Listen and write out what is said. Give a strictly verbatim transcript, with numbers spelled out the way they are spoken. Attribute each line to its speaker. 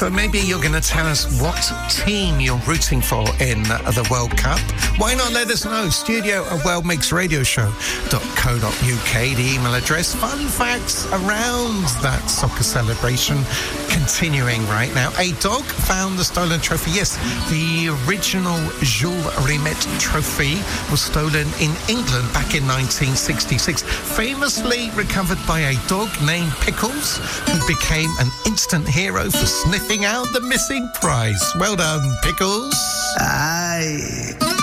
Speaker 1: So maybe you're going to tell us what team you're rooting for in the World Cup. Why not let us know? Studio at world mix radio show dot co dot uk, the email address. Fun facts around that soccer celebration continuing right now. A dog found the stolen trophy. Yes, the original Jules Rimet trophy was stolen in England back in nineteen sixty-six, famously recovered by a dog named Pickles, who became an instant hero for sniffing out the missing prize. Well done, Pickles.
Speaker 2: Aye.